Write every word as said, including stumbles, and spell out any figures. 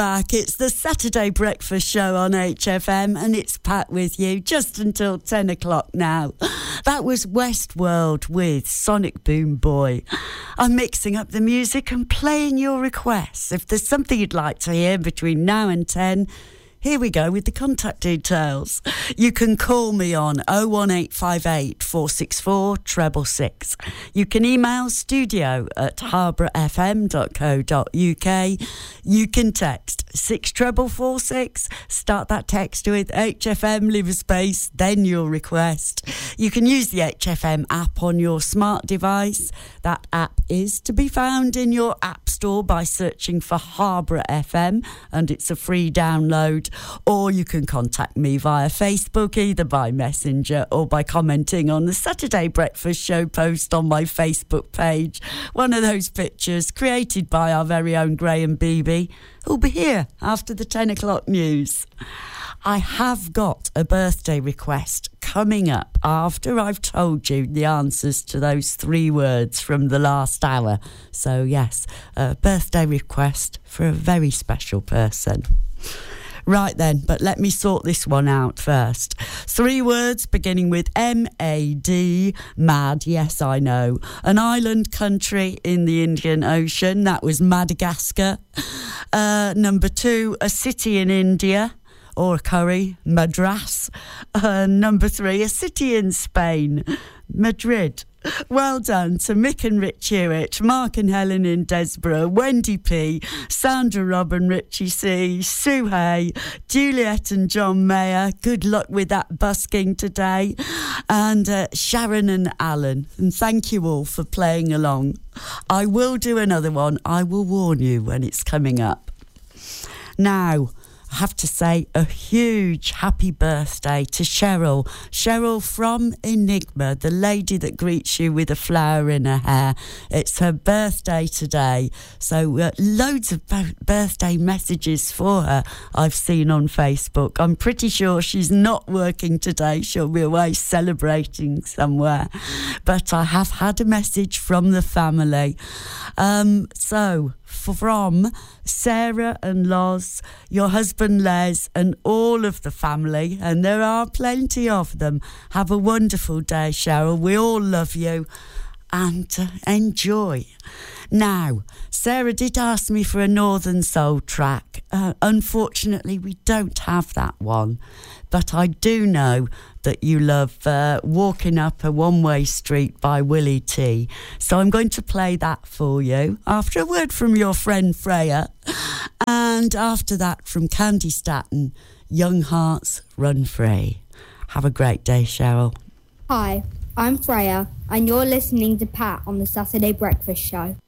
Back. It's the Saturday Breakfast Show on H F M and it's Pat with you just until ten o'clock now. That was Westworld with Sonic Boom Boy. I'm mixing up the music and playing your requests. If there's something you'd like to hear between now and ten, here we go with the contact details. You can call me on oh one eight five eight, four six four, six six six. You can email studio at harborough f m dot co dot u k. You can text six four four six. Start that text with H F M, leave a space, then your request. You can use the H F M app on your smart device. That app is to be found in your app store by searching for Harborough F M, and it's a free download. Or you can contact me via Facebook, either by Messenger or by commenting on the Saturday Breakfast Show post on my Facebook page. One of those pictures created by our very own Graham Beebe, who'll be here after the ten o'clock news. I have got a birthday request coming up after I've told you the answers to those three words from the last hour. So yes, a birthday request for a very special person. Right then, but let me sort this one out first. Three words beginning with M A D, mad, yes I know. An island country in the Indian Ocean, that was Madagascar. Uh, number two, a city in India, or a curry, Madras. Uh, number three, a city in Spain, Madrid. Well done to Mick and Rich Hewitt, Mark and Helen in Desborough, Wendy P, Sandra Rob and Richie C, Sue Hay, Juliet and John Mayer. Good luck with that busking today. And uh, Sharon and Alan. And thank you all for playing along. I will do another one. I will warn you when it's coming up. Now, I have to say a huge happy birthday to Cheryl. Cheryl from Enigma, the lady that greets you with a flower in her hair. It's her birthday today. So uh, loads of b- birthday messages for her I've seen on Facebook. I'm pretty sure she's not working today. She'll be away celebrating somewhere. But I have had a message from the family. Um, so... from Sarah and Loz, your husband Les, and all of the family, and there are plenty of them. Have a wonderful day, Cheryl. We all love you, and uh, enjoy. Now, Sarah did ask me for a Northern Soul track. Uh, unfortunately, we don't have that one, but I do know that you love uh, Walking Up a One-Way Street by Willie T. So I'm going to play that for you after a word from your friend Freya. And after that from Candy Staton, Young Hearts Run Free. Have a great day, Cheryl. Hi, I'm Freya, and you're listening to Pat on the Saturday Breakfast Show.